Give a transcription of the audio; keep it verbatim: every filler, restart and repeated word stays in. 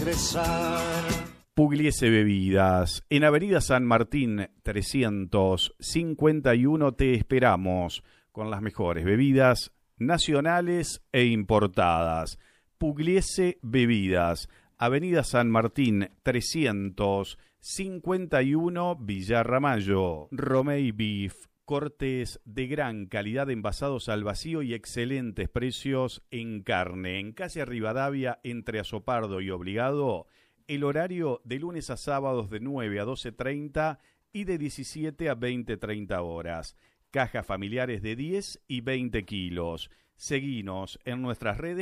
regresar. Pugliese Bebidas, en Avenida San Martín trescientos cincuenta y uno te esperamos con las mejores bebidas nacionales e importadas. Pugliese Bebidas, Avenida San Martín trescientos cincuenta y uno Villa Ramallo. Romei Beef, cortes de gran calidad envasados al vacío y excelentes precios en carne. En calle Rivadavia, entre Azopardo y Obligado, el horario de lunes a sábados de nueve a doce treinta y de diecisiete a veinte treinta horas. Cajas familiares de diez y veinte kilos. Seguinos en nuestras redes.